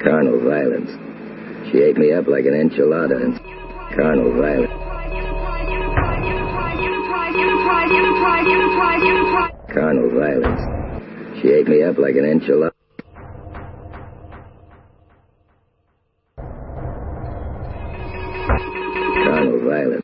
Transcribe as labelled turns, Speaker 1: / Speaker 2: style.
Speaker 1: Carnal violence. She ate me up like an enchilada and carnal violence. Carnal violence. She ate me up like an enchilada. Carnal violence.